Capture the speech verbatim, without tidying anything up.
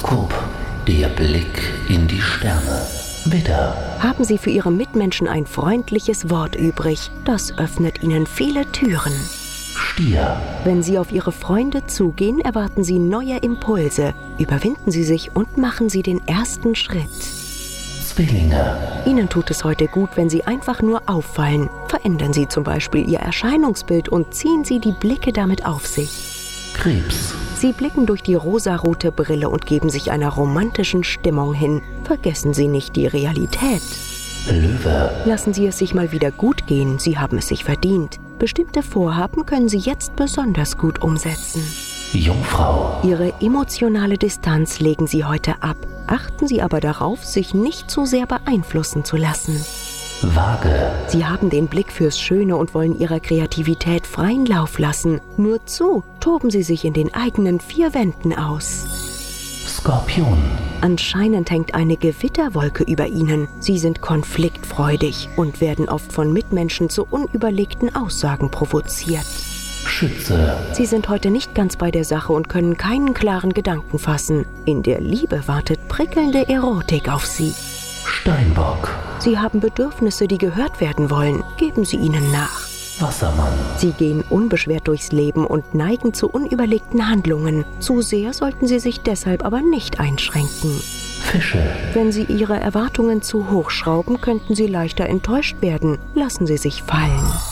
Horoskop. Der Blick in die Sterne. Widder. Haben Sie für Ihre Mitmenschen ein freundliches Wort übrig? Das öffnet Ihnen viele Türen. Stier. Wenn Sie auf Ihre Freunde zugehen, erwarten Sie neue Impulse. Überwinden Sie sich und machen Sie den ersten Schritt. Zwillinge. Ihnen tut es heute gut, wenn Sie einfach nur auffallen. Verändern Sie zum Beispiel Ihr Erscheinungsbild und ziehen Sie die Blicke damit auf sich. Krebs. Sie blicken durch die rosarote Brille und geben sich einer romantischen Stimmung hin. Vergessen Sie nicht die Realität. Löwe. Lassen Sie es sich mal wieder gut gehen, Sie haben es sich verdient. Bestimmte Vorhaben können Sie jetzt besonders gut umsetzen. Jungfrau. Ihre emotionale Distanz legen Sie heute ab. Achten Sie aber darauf, sich nicht zu sehr beeinflussen zu lassen. Waage. Sie haben den Blick fürs Schöne und wollen Ihrer Kreativität freien Lauf lassen. Nur zu, toben Sie sich in den eigenen vier Wänden aus. Skorpion. Anscheinend hängt eine Gewitterwolke über Ihnen. Sie sind konfliktfreudig und werden oft von Mitmenschen zu unüberlegten Aussagen provoziert. Schütze. Sie sind heute nicht ganz bei der Sache und können keinen klaren Gedanken fassen. In der Liebe wartet prickelnde Erotik auf Sie. Steinbock. Sie haben Bedürfnisse, die gehört werden wollen. Geben Sie ihnen nach. Wassermann. Sie gehen unbeschwert durchs Leben und neigen zu unüberlegten Handlungen. Zu sehr sollten Sie sich deshalb aber nicht einschränken. Fische. Wenn Sie Ihre Erwartungen zu hoch schrauben, könnten Sie leichter enttäuscht werden. Lassen Sie sich fallen.